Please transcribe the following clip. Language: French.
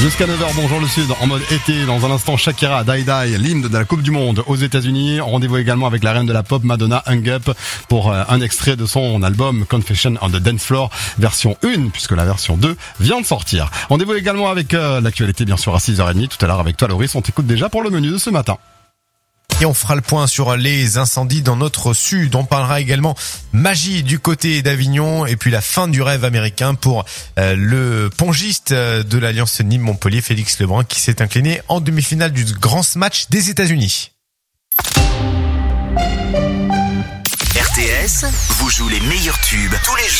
Jusqu'à 9h, bonjour le Sud, en mode été. Dans un instant, Shakira, Die Die, l'hymne de la Coupe du Monde aux États-Unis. Rendez-vous également avec la reine de la pop, Madonna, Hung Up, pour un extrait de son album Confession on the Dance Floor, version 1, puisque la version 2 vient de sortir. Rendez-vous également avec l'actualité, bien sûr, à 6h30. Tout à l'heure avec toi, Loris, on t'écoute déjà pour le menu de ce matin. Et on fera le point sur les incendies dans notre sud. On parlera également magie du côté d'Avignon et puis la fin du rêve américain pour le pongiste de l'Alliance Nîmes-Montpellier, Félix Lebrun, qui s'est incliné en demi-finale du grand match des États-Unis. RTS vous joue les meilleurs tubes tous les jours.